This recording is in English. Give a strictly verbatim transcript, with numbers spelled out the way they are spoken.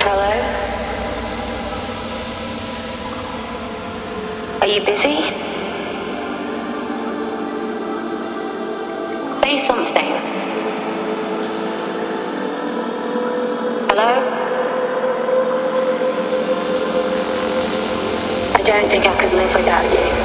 Hello? Are you busy? Say something. Hello? I don't think I could live without you.